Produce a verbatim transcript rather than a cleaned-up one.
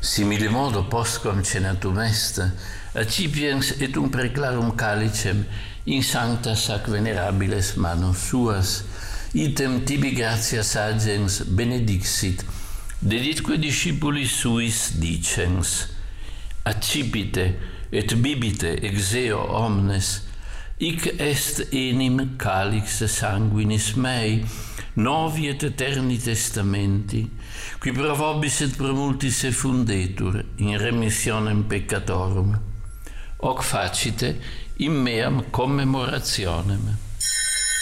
Simile modo, postquam cenatum est, accipiens et un preclarum calicem in sanctas ac venerabiles manos suas, item tibi gratias agens benedixit, deditque discipulis suis dicens, accipite et bibite ex eo omnes, hic est enim calix sanguinis mei, novi et eterni testamenti, qui pro vobis et pro multis effundetur in remissionem peccatorum. Hoc facite in meam commemorationem.